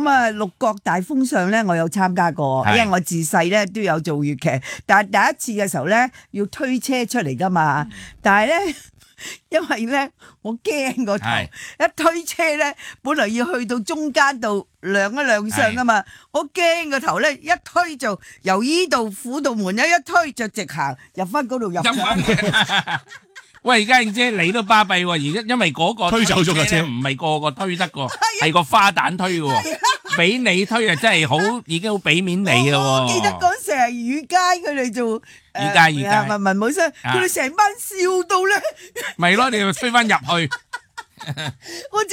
咁啊，六國大封相咧，我有參加過，因為我自細咧都有做粵劇，但係第一次嘅時候咧要推車出嚟噶嘛，但係咧。因為咧，我驚個頭，一推車咧，本來要去到中間度亮一亮相噶嘛，我驚個頭咧，一推就由依度虎度門一推就直行入翻嗰度入翻。 喂，而家燕姐你都巴閉喎，而家因為嗰個推走咗架車， 唔係個個推得個，係個花旦推嘅喎，俾你推啊，真係好已經好俾面你嘅喎。 我記得嗰時係雨街佢哋做雨街文武生，佢哋成班笑到咧， 咪咯，你就推翻入去。 我